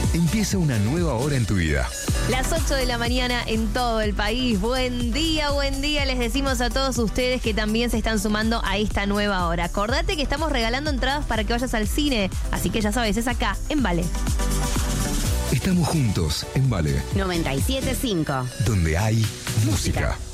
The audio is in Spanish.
Empieza una nueva hora en tu vida. Las 8 de la mañana en todo el país. Buen día, les decimos a todos ustedes que también se están sumando a esta nueva hora. Acordate que estamos regalando entradas para que vayas al cine, así que ya sabes, es acá, en Vale. Estamos juntos en Vale. 97.5. Donde hay música.